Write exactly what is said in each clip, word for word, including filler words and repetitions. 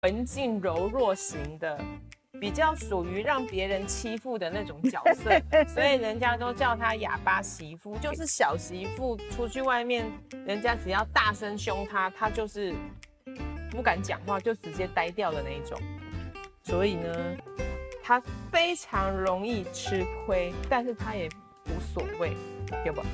文静柔弱型的，比较属于让别人欺负的那种角色，所以人家都叫她哑巴媳妇，就是小媳妇出去外面，人家只要大声凶她，她就是不敢讲话，就直接呆掉的那一种。所以呢，她非常容易吃亏，但是她也无所谓，对吧？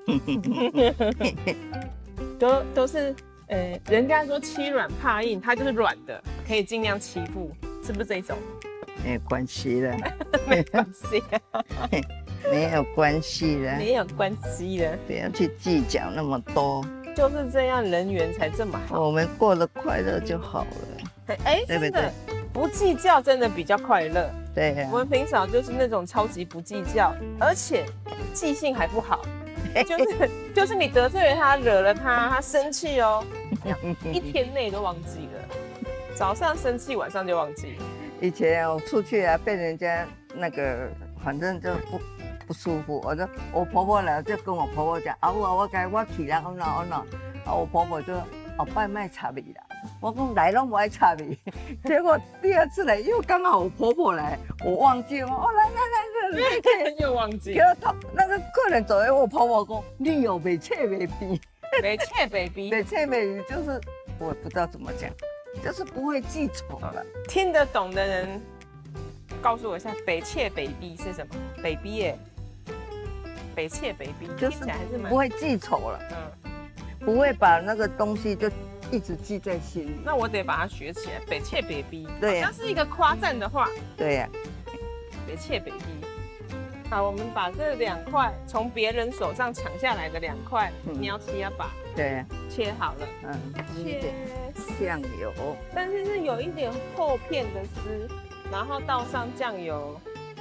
都都是。呃，人家说欺软怕硬，他就是软的，可以尽量欺负，是不是这一种？ 没有关系的， 没关系、啊， 没有关系的， 没有关系的， 不要去计较那么多， 就是这样，人缘才这么好。 我们过得快乐就好了。 哎，真的不计较，真的比较快乐。 对呀、啊， 我们平常就是那种超级不计较，而且记性还不好。就是就是你得罪了他，惹了他，他生气哦，一天内都忘记了，早上生气，晚上就忘记了。 以前我出去啊，被人家那个，反正就不不舒服，我就我婆婆来就跟我婆婆讲，啊我我该我去啦，安怎安怎，啊我婆婆就后摆卖插味啦。我讲来拢不爱插味，结果第二次来又刚好我婆婆来，我忘记我哦来来来来来， 又忘记。 结果那个客人走来，我婆婆讲你有没切没逼， 没切没逼， 没切没逼就是我不知道怎么讲，就是不会记仇了。 听得懂的人告诉我一下，北切北逼是什么？北逼耶，北切北逼， 就是还是不会记仇了，嗯，不会把那个东西就一直记在心里。 那我得把它学起来，北切北逼， 对呀、 啊，好像是一个夸赞的话。 对呀、 啊，北切北逼。好，我们把这两块从别人手上抢下来的两块，嗯、你要切要把对、啊， 切好了， 嗯， 切酱油， 但是是有一点厚片的丝，然后倒上酱油，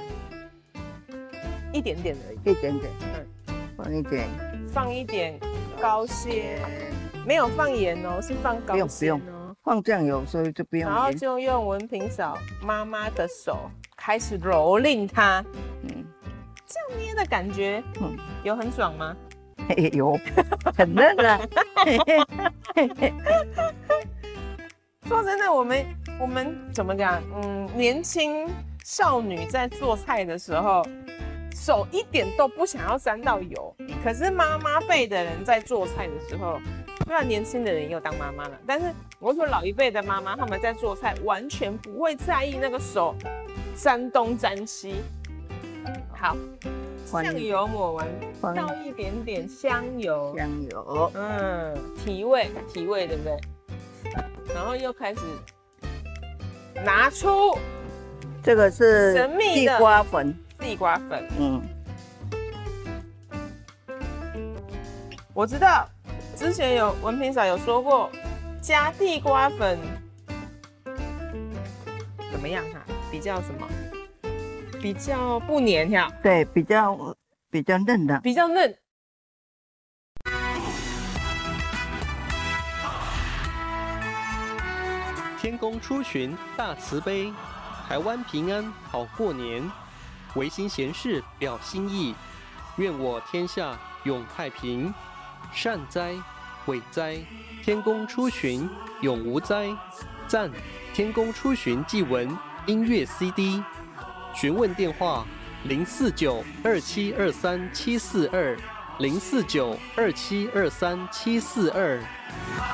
一点点而已， 一点点，嗯，放一点， 放一点高纤，没有放盐哦，是放高纤哦， 放酱油，所以就不用盐， 然后就用文平嫂妈妈的手开始蹂躏它，嗯。这样捏的感觉，嗯，有很爽吗？ 有，很嫩啊。 说真的，我们我们怎么讲？嗯，年轻少女在做菜的时候，手一点都不想要沾到油。可是妈妈辈的人在做菜的时候，虽然年轻的人也有当妈妈了，但是我说老一辈的妈妈，他们在做菜完全不会在意那个手沾东沾西。好，酱油抹完，倒一点点香油， 香油， 嗯，提味，提味，对不对？然后又开始拿出这个是神秘的地瓜粉， 地瓜粉， 嗯， 我知道，之前有文平嫂有说过，加地瓜粉怎么样哈？比较什么？比较不黏哈， 对，比较比较嫩的， 比较嫩。 天公出巡大慈悲，台湾平安好过年，维新贤士表心意，愿我天下永太平。善哉，伟哉，天公出巡永无灾。赞，天公出巡祭文音乐 C D。询问电话：零四九二七二三七四二，零四九二七二三七四二。